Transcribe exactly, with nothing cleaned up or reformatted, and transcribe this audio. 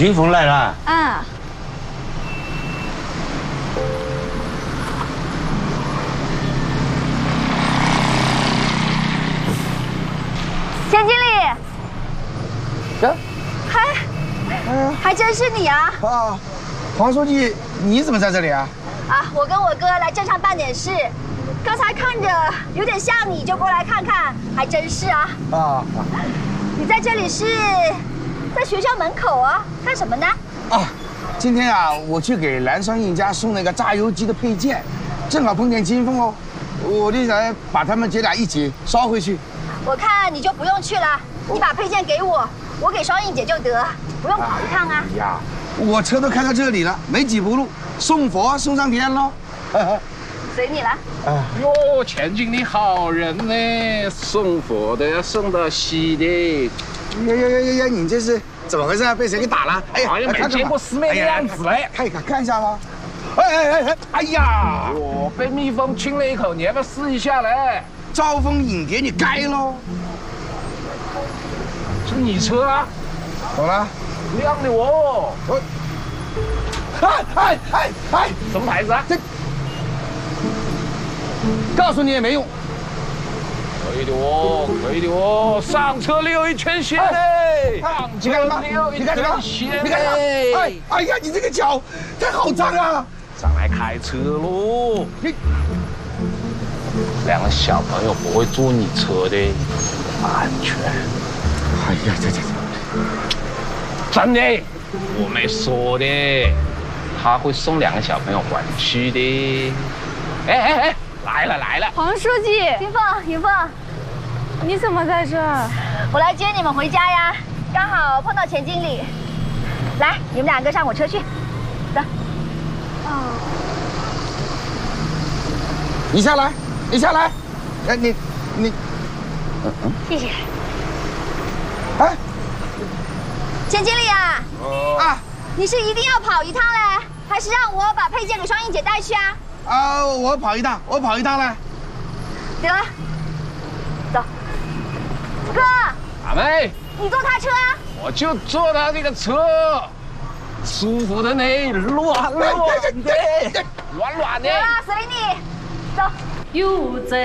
金凤来了。 嗯。钱经理。 这。 还，哎、还真是你啊！ 啊，黄书记，你怎么在这里啊？ 啊，我跟我哥来镇上办点事，刚才看着有点像你，就过来看看，还真是啊。啊。你在这里是？ 在学校门口啊，干什么呢？ 啊，今天啊，我去给蓝双印家送那个榨油机的配件，正好碰见金凤哦，我就想把他们姐俩一起捎回去。 我看你就不用去了，你把配件给我，我给双印姐就得，不用跑一趟啊。 哎呀，我车都开到这里了，没几步路，送佛送上天喽。 随你了。 哟，钱经理好人呢，送佛的要送到西的。 呀呀呀呀呀！你这是怎么回事啊？被谁给打了？ 哎呀，好像没见过世面的样子嘞！ 看一看，看一下吗？哎哎哎哎！哎呀， 我被蜜蜂亲了一口，你要不要试一下嘞？ 招蜂引蝶，你该喽。 是你车啊？ 怎么了？ 亮的哦。 我。哎哎哎哎！ 什么牌子啊？这。 告诉你也没用。 可以的哦，可以的哦，上车溜一圈线嘞！上车溜一圈线嘞！ 哎，哎呀，你这个脚，它好脏啊！ 上来开车喽！你两个小朋友不会坐你车的，安全。 哎呀，这这这， 真的，我没说的，他会送两个小朋友回去的。哎哎哎！ 来了来了， 黄书记，云凤，云凤， 你怎么在这儿？ 我来接你们回家呀，刚好碰到钱经理。来，你们两个上我车去，走。 哦。 你下来，你下来，哎，你，你， 嗯嗯，谢谢。 哎， 钱经理啊， 哦啊， 你是一定要跑一趟嘞，还是让我把配件给双印姐带去啊？ 啊，我跑一趟，我跑一趟来。 得了，走。哥， 阿妹， 你坐他车啊？ 我就坐他这个车，舒服的呢，软软的，软软的。 得了，随你，走。 有在。